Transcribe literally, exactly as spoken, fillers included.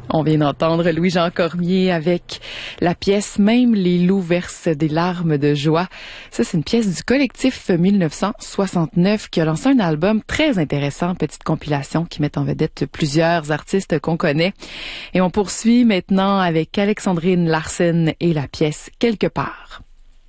On vient d'entendre Louis-Jean Cormier avec la pièce « Même les loups versent des larmes de joie ». Ça, c'est une pièce du collectif mille neuf cent soixante-neuf qui a lancé un album très intéressant, petite compilation qui met en vedette plusieurs artistes qu'on connaît. Et on poursuit maintenant avec Alexandrine Larsen et la pièce « Quelque part ».